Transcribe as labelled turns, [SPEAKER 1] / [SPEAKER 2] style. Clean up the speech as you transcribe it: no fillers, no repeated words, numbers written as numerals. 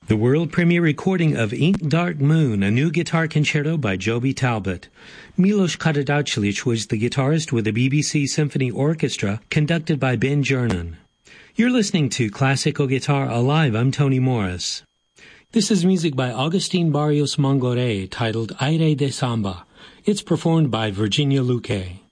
[SPEAKER 1] The world premiere recording of Ink Dark Moon, a new guitar concerto by Joby Talbot. Milos Kadadachlic was the guitarist with the BBC Symphony Orchestra, conducted by Ben Jernan. You're listening to Classical Guitar Alive. I'm Tony Morris. This is music by Agustin Barrios Mongore titled Aire de Samba. It's performed by Virginia Luque.